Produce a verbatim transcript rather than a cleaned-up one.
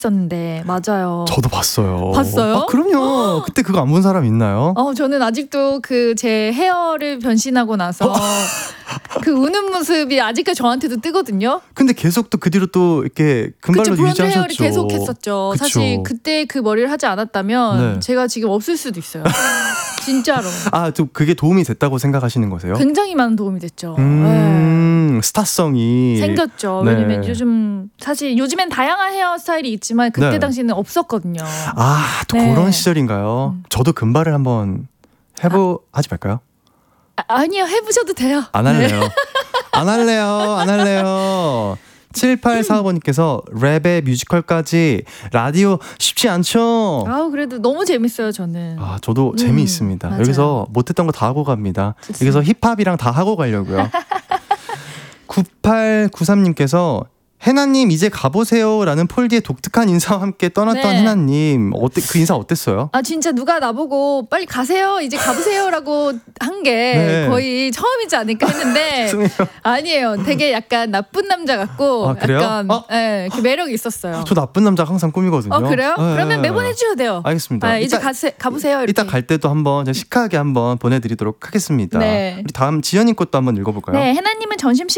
있었는데 맞아요. 저도 봤어요. 봤어요? 아, 그럼요. 그때 그거 안 본 사람 있나요? 어, 저는 아직도 그 제 헤어를 변신하고 나서 그 우는 모습이 아직까지 저한테도 뜨거든요. 근데 계속 또 그 뒤로 또 이렇게 금발로 그쵸, 브론즈 유지하셨죠. 헤어를 계속 했었죠. 그쵸. 사실 그때 그 머리를 하지 않았다면 네. 제가 지금 없을 수도 있어요. 진짜로. 아, 또 그게 도움이 됐다고 생각하시는 거세요? 굉장히 많은 도움이 됐죠. 음, 네. 스타성이 생겼죠. 네. 왜냐면 요즘 사실 요즘엔 다양한 헤어스타일이 있지만 그때 네. 당시에는 없었거든요. 아, 또 네. 그런 시절인가요? 음. 저도 금발을 한번 해보 하지 말까요? 아, 아니요, 해보셔도 돼요. 안 할래요. 안 할래요. 안 할래요. 칠팔사오 번님께서 랩에 뮤지컬까지 라디오 쉽지 않죠? 아우, 그래도 너무 재밌어요, 저는. 아, 저도 음, 재미있습니다. 맞아요. 여기서 못했던 거 다 하고 갑니다. 좋습니다. 여기서 힙합이랑 다 하고 가려고요. 구팔구삼님께서 해나님 이제 가보세요 라는 폴디의 독특한 인사와 함께 떠났던 네. 해나님 어때, 그 인사 어땠어요? 아, 진짜 누가 나보고 빨리 가세요, 이제 가보세요라고 한 게 네. 거의 처음이지 않을까 했는데 죄송해요. 아니에요. 되게 약간 나쁜 남자 같고 아, 그래요? 약간 어? 예, 그 매력이 있었어요. 저 나쁜 남자 항상 꿈이거든요. 어, 그래요? 네. 그러면 매번 해주셔도 돼요. 알겠습니다. 아, 이제 이따- 가세, 가보세요. 이렇게. 이따 갈 때도 한번 제가 시크하게 한번 보내드리도록 하겠습니다. 네. 우리 다음 지연님 것도 한번 읽어볼까요? 네, 해나님은 점심시간